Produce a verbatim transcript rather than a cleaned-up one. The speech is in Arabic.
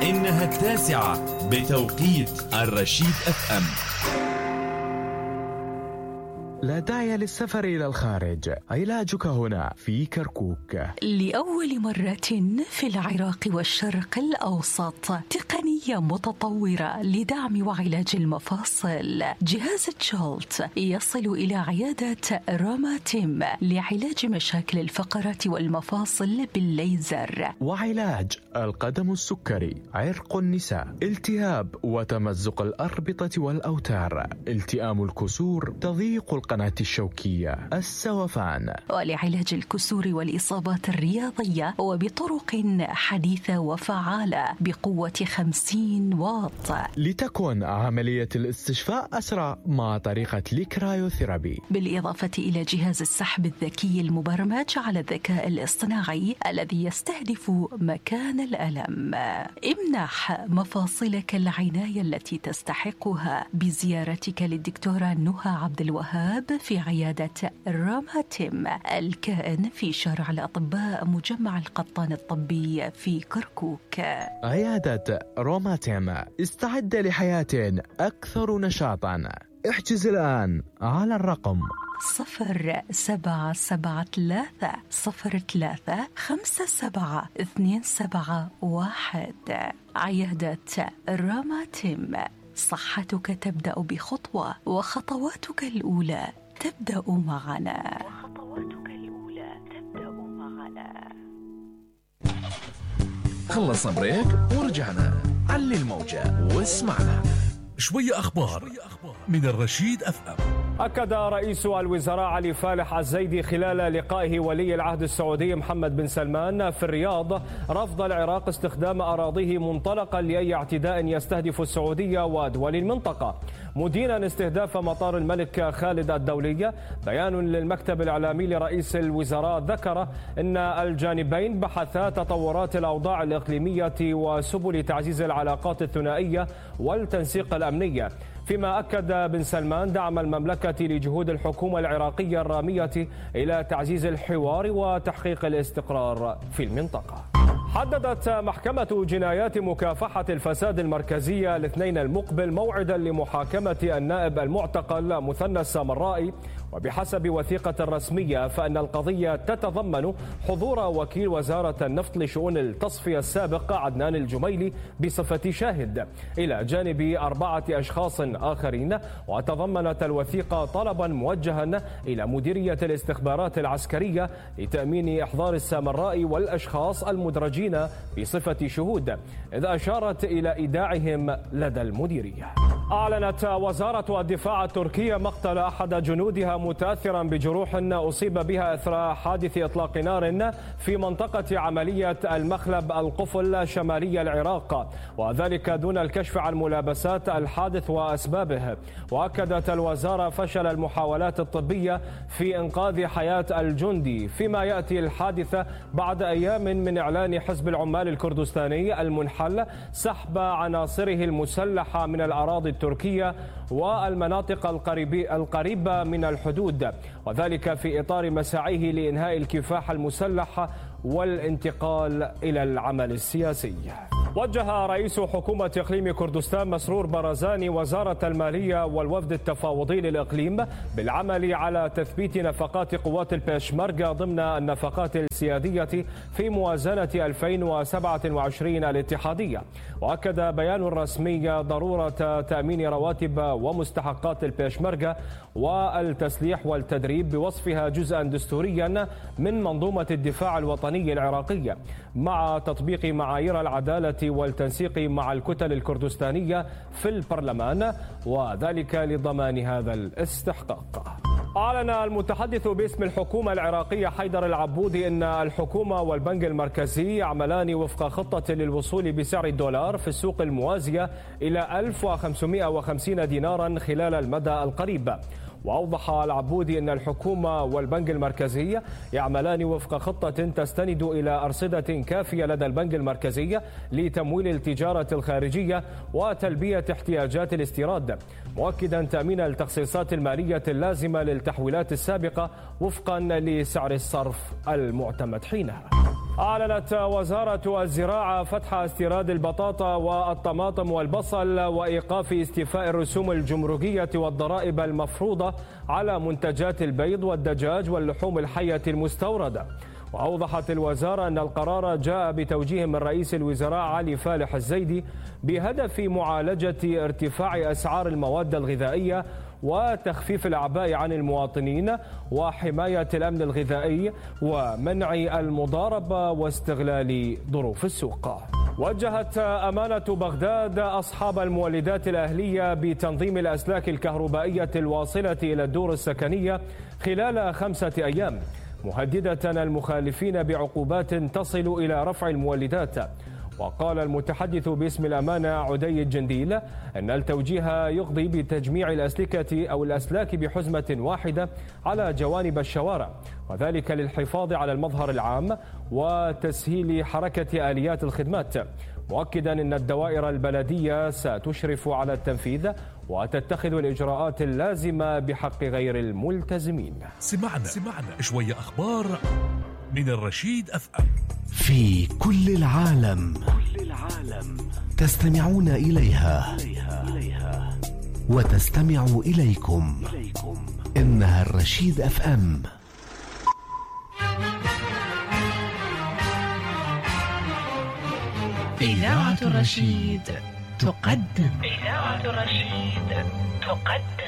إنها التاسعة بتوقيت الرشيد أف أم. لا داعي للسفر إلى الخارج، علاجك هنا في كركوك. لأول مرة في العراق والشرق الأوسط تقنية متطورة لدعم وعلاج المفاصل. جهاز تشولت يصل إلى عيادة روماتيم لعلاج مشاكل الفقرات والمفاصل بالليزر، وعلاج القدم السكري، عرق النساء، التهاب وتمزق الأربطة والأوتار، التئام الكسور، تضييق القناة الشوكية، السوفان، ولعلاج الكسور والإصابات الرياضية وبطرق حديثة وفعالة بقوة خمسين واط، لتكون عملية الاستشفاء أسرع مع طريقة الكرايوثيرابي، بالإضافة إلى جهاز السحب الذكي المبرمج على الذكاء الاصطناعي الذي يستهدف مكان الألم. امنح مفاصلك العناية التي تستحقها بزيارتك للدكتورة نهى عبد الوهاب في عيادة روماتيم الكائن في شارع الأطباء مجمع القطان الطبي في كركوك. عيادة روماتيم، استعد لحياة أكثر نشاطا. احجز الآن على الرقم صفر سبعة سبعة ثلاثة صفر ثلاثة خمسة سبعة اثنين سبعة واحد. عيادة روماتيم، صحتك تبدأ بخطوة وخطواتك الأولى تبدأ معنا. وخطواتك الأولى تبدأ معنا. خلصنا بريك ورجعنا. علي الموجة واسمعنا. شوية أخبار من الرشيد أف أم. أكد رئيس الوزراء علي فالح الزيدي خلال لقائه ولي العهد السعودي محمد بن سلمان في الرياض رفض العراق استخدام أراضيه منطلقا لأي اعتداء يستهدف السعودية ودول المنطقة، مدينا استهداف مطار الملك خالد الدولي. بيان للمكتب الإعلامي لرئيس الوزراء ذكر أن الجانبين بحثا تطورات الأوضاع الإقليمية وسبل تعزيز العلاقات الثنائية والتنسيق الأمنية، فيما أكد بن سلمان دعم المملكة لجهود الحكومة العراقية الرامية إلى تعزيز الحوار وتحقيق الاستقرار في المنطقة. حددت محكمة جنايات مكافحة الفساد المركزية الاثنين المقبل موعدا لمحاكمة النائب المعتقل مثنى السامرائي، وبحسب وثيقة رسمية فإن القضية تتضمن حضور وكيل وزارة النفط لشؤون التصفية السابق عدنان الجميلي بصفة شاهد إلى جانب أربعة أشخاص آخرين، وتضمنت الوثيقة طلبا موجها إلى مديرية الاستخبارات العسكرية لتأمين إحضار السامرائي والأشخاص المدرجين بصفة شهود، إذا أشارت إلى إيداعهم لدى المديرية. أعلنت وزارة الدفاع التركية مقتل أحد جنودها متأثرا بجروح أصيب بها إثر حادث إطلاق نار في منطقة عملية المخلب القفل شمالي العراق، وذلك دون الكشف عن ملابسات الحادث وأسبابه. وأكدت الوزارة فشل المحاولات الطبية في إنقاذ حياة الجندي، فيما يأتي الحادث بعد أيام من إعلان حزب العمال الكردستاني المنحل سحب عناصره المسلحة من الأراضي التركية والمناطق القريبة من الحدود، وذلك في إطار مساعيه لإنهاء الكفاح المسلح والانتقال إلى العمل السياسي. وجه رئيس حكومة إقليم كردستان مسرور برزاني وزارة المالية والوفد التفاوضي للإقليم بالعمل على تثبيت نفقات قوات البيشمركة ضمن النفقات السيادية في موازنة ألفين وسبعة وعشرين الاتحادية. وأكد بيان رسمي ضرورة تأمين رواتب ومستحقات البيشمركة والتسليح والتدريب بوصفها جزءا دستوريا من منظومة الدفاع الوطني العراقية، مع تطبيق معايير العدالة والتنسيق مع الكتل الكردستانية في البرلمان، وذلك لضمان هذا الاستحقاق. أعلن المتحدث باسم الحكومة العراقية حيدر العبودي أن الحكومة والبنك المركزي يعملان وفق خطة للوصول بسعر الدولار في السوق الموازية إلى ألف وخمسمائة وخمسين دينارا خلال المدى القريب. وأوضح العبودي أن الحكومة والبنك المركزي يعملان وفق خطة تستند إلى أرصدة كافية لدى البنك المركزي لتمويل التجارة الخارجية وتلبية احتياجات الاستيراد، مؤكدا تأمين التخصيصات المالية اللازمة للتحويلات السابقة وفقا لسعر الصرف المعتمد حينها. أعلنت وزارة الزراعة فتح استيراد البطاطا والطماطم والبصل وإيقاف استيفاء الرسوم الجمركية والضرائب المفروضة على منتجات البيض والدجاج واللحوم الحية المستوردة. وأوضحت الوزارة أن القرار جاء بتوجيه من رئيس الوزراء علي فالح الزيدي بهدف معالجة ارتفاع أسعار المواد الغذائية وتخفيف الأعباء عن المواطنين وحماية الأمن الغذائي ومنع المضاربة واستغلال ظروف السوق. وجهت أمانة بغداد أصحاب المولدات الأهلية بتنظيم الأسلاك الكهربائية الواصلة إلى الدور السكنية خلال خمسة أيام، مهددة المخالفين بعقوبات تصل إلى رفع المولدات. وقال المتحدث باسم الأمانة عدي الجنديل أن التوجيه يقضي بتجميع الأسلكة أو الأسلاك بحزمة واحدة على جوانب الشوارع، وذلك للحفاظ على المظهر العام وتسهيل حركة آليات الخدمات، مؤكدا أن الدوائر البلدية ستشرف على التنفيذ وتتخذ الإجراءات اللازمة بحق غير الملتزمين. سمعنا سمعنا شوية أخبار من الرشيد أف أم. في كل العالم كل العالم تستمعون إليها وتستمع إليكم. إنها الرشيد أف أم. إذاعة الرشيد تقدم إذاعة الرشيد تقدم